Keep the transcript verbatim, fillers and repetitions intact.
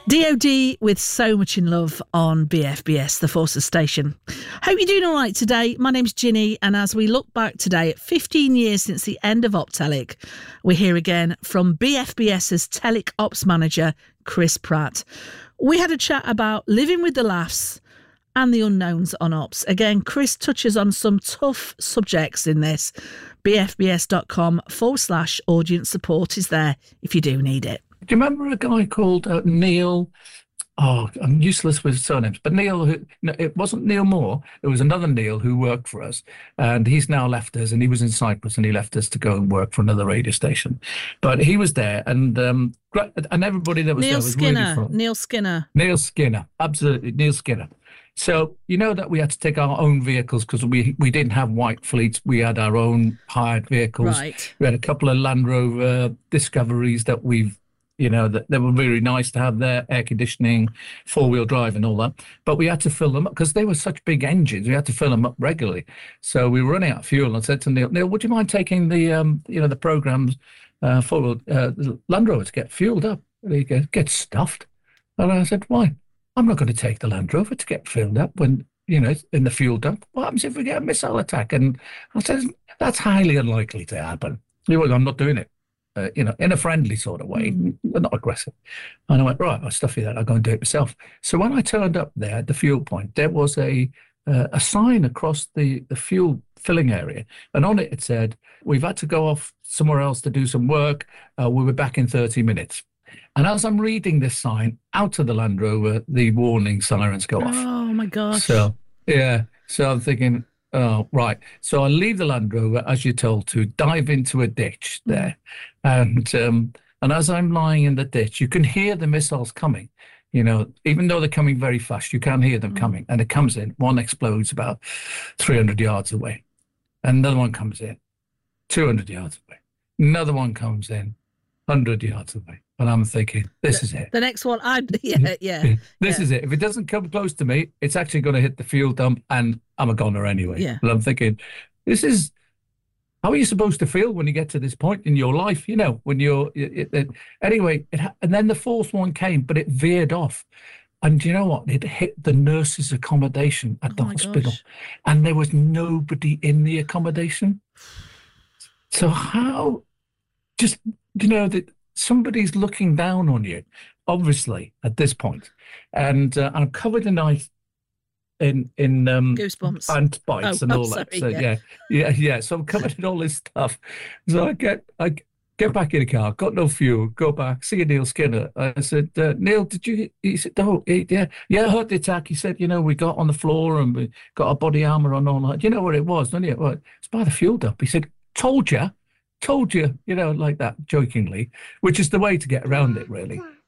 D O D with So Much in Love on B F B S, the Forces station. Hope you're doing all right today. My name's Ginny, and as we look back today at fifteen years since the end of Optelic, we're here again from BFBS's Telic Ops Manager, Chris Pratt. We had a chat about living with the laughs and the unknowns on Ops. Again, Chris touches on some tough subjects in this. bfbs.com forward slash audience support is there if you do need it. Do you remember a guy called uh, Neil? Oh, I'm useless with surnames, but Neil, who, no, it wasn't Neil Moore. It was another Neil who worked for us, and he's now left us, and he was in Cyprus, and he left us to go and work for another radio station. But he was there, and um, and everybody that was Neil there was Skinner, really fun. Neil Skinner. Neil Skinner, absolutely, Neil Skinner. So, you know that we had to take our own vehicles because we, we didn't have white fleets. We had our own hired vehicles. Right. We had a couple of Land Rover Discoveries that we've, you know, that they were really nice to have their air conditioning, four-wheel drive and all that. But we had to fill them up because they were such big engines. We had to fill them up regularly. So we were running out of fuel. And I said to Neil, Neil, would you mind taking the, um, you know, the program's uh, four-wheel uh, Land Rover to get fueled up? And he goes, get stuffed. And I said, why? I'm not going to take the Land Rover to get filled up when, you know, in the fuel dump. What happens if we get a missile attack? And I said, that's highly unlikely to happen. He went, I'm not doing it. Uh, you know, in a friendly sort of way, mm. not aggressive. And I went, right, I'll stuff you that. I'll go and do it myself. So when I turned up there at the fuel point, there was a uh, a sign across the, the fuel filling area. And on it, it said, we've had to go off somewhere else to do some work. Uh, we'll be back in thirty minutes. And as I'm reading this sign out of the Land Rover, the warning sirens go off. Oh, my gosh. So, yeah. So I'm thinking, oh, right. So I leave the Land Rover, as you're told to, dive into a ditch there. And um, and as I'm lying in the ditch, you can hear the missiles coming. You know, even though they're coming very fast, you can hear them mm. coming. And it comes in. One explodes about three hundred yards away. Another one comes in, two hundred yards away. Another one comes in, one hundred yards away. And I'm thinking, this the, is it. The next one, I yeah, yeah. This yeah. is it. If it doesn't come close to me, it's actually going to hit the fuel dump, and I'm a goner anyway. Yeah. And I'm thinking, this is, how are you supposed to feel when you get to this point in your life? You know, when you're, it, it, anyway, it, and then the fourth one came, but it veered off. And you know what? It hit the nurses' accommodation at the oh hospital. Gosh. And there was nobody in the accommodation. So how, just, you know, that somebody's looking down on you, obviously, at this point. And uh, I'm covered in ice, in, in um, goosebumps, ant bites oh, and oh, all sorry, that. So, yeah. yeah, yeah, yeah. So I'm covered in all this stuff. So I get, I get back in the car, got no fuel, go back, see Neil Skinner. I said, uh, Neil, did you, he said, oh, yeah, yeah, I heard the attack. He said, you know, we got on the floor and we got our body armor on all that. You know where it was, don't you? Well, it's by the fuel dump. He said, told you. Told you, you know, like that, jokingly, which is the way to get around it, really.